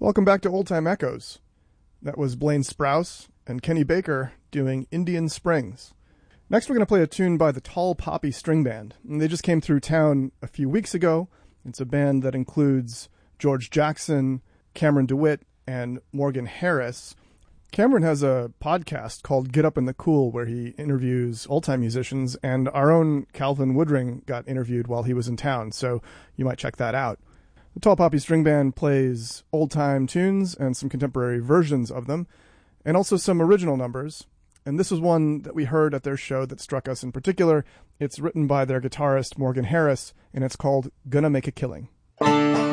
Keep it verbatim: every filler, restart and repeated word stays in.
Welcome back to Old Time Echoes. That was Blaine Sprouse and Kenny Baker doing Indian Springs. Next we're going to play a tune by the Tall Poppy String Band. And they just came through town a few weeks ago. It's a band that includes George Jackson, Cameron DeWitt, and Morgan Harris. Cameron has a podcast called Get Up in the Cool where he interviews old-time musicians, and our own Calvin Woodring got interviewed while he was in town, so you might check that out. The Tall Poppy String Band plays old-time tunes and some contemporary versions of them, and also some original numbers. And this was one that we heard at their show that struck us in particular. It's written by their guitarist, Morgan Harris, and it's called Gonna Make a Killing.